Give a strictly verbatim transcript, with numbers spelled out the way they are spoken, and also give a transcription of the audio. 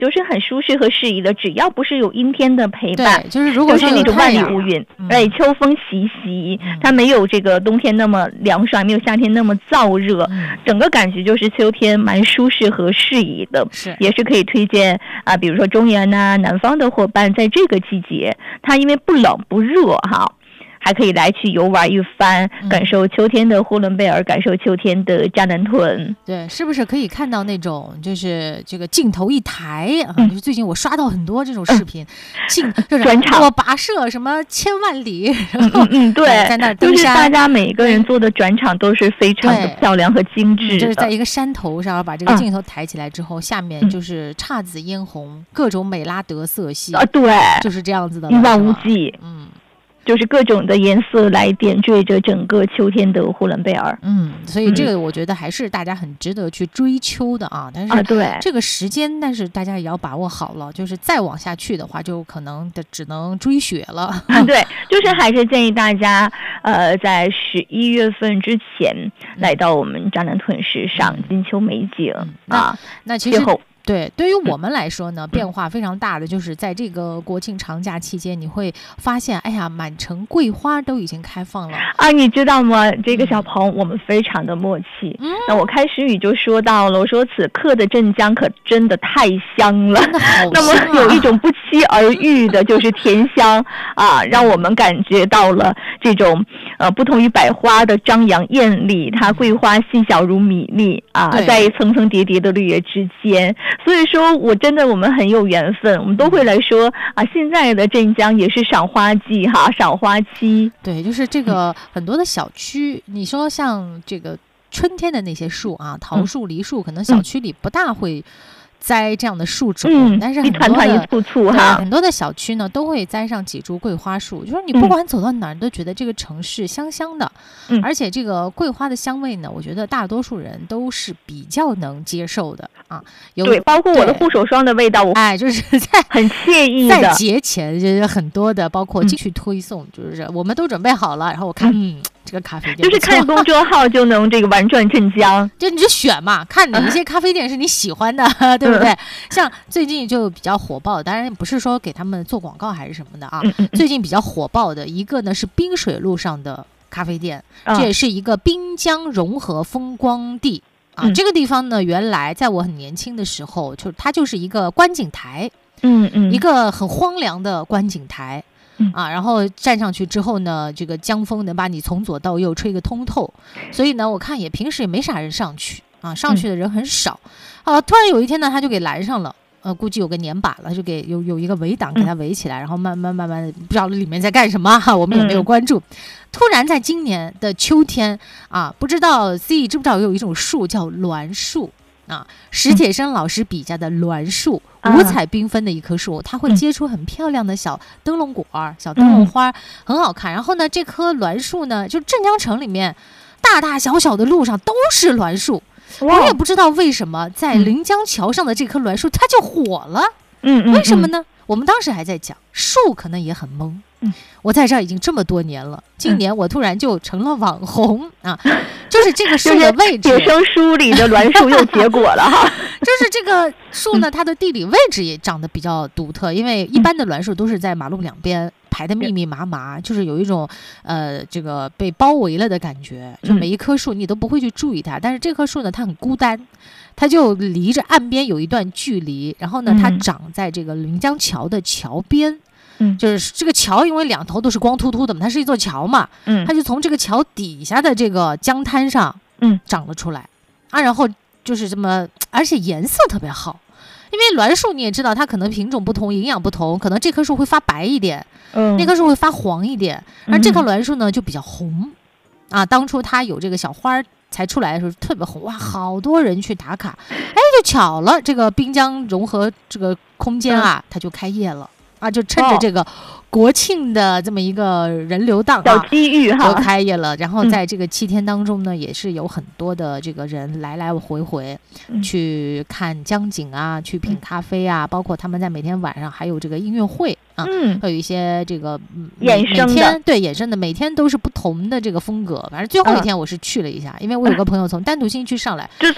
就是很舒适和适宜的，只要不是有阴天的陪伴， 对，就是如果就是那种万里无云， 嗯、 哎，秋风习习、嗯，它没有这个冬天那么凉爽，没有夏天那么燥热， 嗯、 整个感觉就是秋天蛮舒适和适宜的， 是也是可以推荐啊，比如说中原呐、南方的伙伴，在这个季节，它因为不冷不热哈。还可以来去游玩一番，感受秋天的呼伦贝尔，感受秋天的扎南屯。 对，是不是可以看到那种就是这个镜头一抬啊？ 嗯、 就是最近我刷到很多这种视频，镜、嗯、就是转场我跋涉什么千万里， 嗯嗯嗯，对， 在那登山， 就是大家每一个人做的转场都是非常的漂亮和精致的， 嗯、就是在一个山头上把这个镜头抬起来之后，嗯、下面就是姹紫嫣红，各种美拉德色系啊，对， 就是这样子的， 一望无际， 嗯。 就是各种的颜色来点缀着整个秋天的呼伦贝尔， 嗯，所以这个我觉得还是大家很值得去追秋的啊。但是对这个时间，但是大家也要把握好了，就是再往下去的话，就可能的只能追雪了。 对，就是还是建议大家，呃，在十一月份之前来到我们扎南屯市赏金秋美景、 嗯、 啊。 那其实。 对， 对于我们来说呢，变化非常大的就是在这个国庆长假期间，你会发现，哎呀，满城桂花都已经开放了啊！你知道吗？这个小鹏，我们非常的默契。嗯，那我开始语就说到了，我说此刻的镇江可真的太香了， 真的好香啊、 那么有一种不期而遇的，就是甜香啊，让我们感觉到了这种呃，不同于百花的张扬艳丽，它桂花细小如米粒啊，在层层叠叠的绿叶之间。所以说我真的我们很有缘分，我们都会来说啊，现在的镇江也是赏花季哈，赏花期。 对，就是这个很多的小区，嗯、你说像这个春天的那些树啊，桃树、梨树，可能小区里不大会栽这样的树种， 嗯、 但是很多的一团团一簇簇哈， 很多的小区呢都会栽上几株桂花树，就是你不管走到哪儿，都觉得这个城市香香的， 嗯、 而且这个桂花的香味呢，我觉得大多数人都是比较能接受的啊。有对，包括我的护手霜的味道，我哎，就是在很惬意的。 在节前就是很多的，包括进去推送，嗯、就是我们都准备好了，然后我看，嗯。嗯这个咖啡店就是看公众号就能这个玩转镇江， 就你就选嘛，看哪一些咖啡店是你喜欢的，嗯、对不对？像最近就比较火爆，当然不是说给他们做广告还是什么的啊。 嗯嗯最近比较火爆的一个呢是滨水路上的咖啡店，嗯、这也是一个滨江融合风光地啊。 嗯、 这个地方呢，原来在我很年轻的时候，就它就是一个观景台， 嗯嗯， 一个很荒凉的观景台。啊，然后站上去之后呢，这个江风能把你从左到右吹个通透，所以呢，我看也平时也没啥人上去啊，上去的人很少。啊，突然有一天呢，他就给拦上了，呃，估计有个年把了，就给有有一个围挡给他围起来，然后慢慢慢慢不知道里面在干什么哈，我们也没有关注。突然在今年的秋天啊，不知道 C 知不知道有一种树叫栾树。啊，史铁生老师笔下的栾树，嗯、五彩缤纷的一棵树，它会结出很漂亮的小灯笼果、嗯、小灯笼花，很好看。然后呢，这棵栾树呢，就镇江城里面大大小小的路上都是栾树。我也不知道为什么在临江桥上的这棵栾树它就火了。 嗯嗯， 为什么呢？我们当时还在讲，树可能也很懵。 嗯， 我在这儿已经这么多年了，今年我突然就成了网红、嗯、啊！就是这个树的位置， 写生书里的栾树又结果了哈。 就是这个树呢，它的地理位置也长得比较独特，因为一般的栾树都是在马路两边排得密密麻麻，就是有一种呃这个被包围了的感觉，就每一棵树你都不会去注意它，但是这棵树呢，它很孤单。它就离着岸边有一段距离，然后呢，它长在这个临江桥的桥边，嗯，就是这个桥，因为两头都是光秃秃的嘛，它是一座桥嘛，嗯，它就从这个桥底下的这个江滩上，嗯，长了出来，啊，然后就是这么，而且颜色特别好，因为栾树你也知道，它可能品种不同，营养不同，可能这棵树会发白一点，嗯，那棵树会发黄一点，而这棵栾树呢就比较红，啊，当初它有这个小花才出来的时候特别红，哇，好多人去打卡，哎，就巧了，这个滨江融合这个空间啊，它就开业了啊，就趁着这个国庆的这么一个人流档、啊、 小机遇哈， 就开业了。然后在这个七天当中呢，嗯、也是有很多的这个人来来回回、嗯、去看江景啊，去品咖啡啊，嗯、包括他们在每天晚上还有这个音乐会。啊， 嗯， 会有一些这个衍生的， 每天对衍生的，每天都是不同的这个风格。反正最后一天我是去了一下，嗯、因为我有个朋友从丹徒新区上来， 之